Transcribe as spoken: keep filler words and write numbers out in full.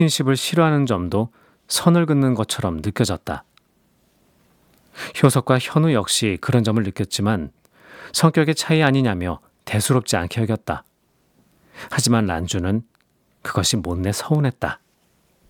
스킨십을 싫어하는 점도 선을 긋는 것처럼 느껴졌다. 효석과 현우 역시 그런 점을 느꼈지만 성격의 차이 아니냐며 대수롭지 않게 여겼다. 하지만 란주는 그것이 못내 서운했다.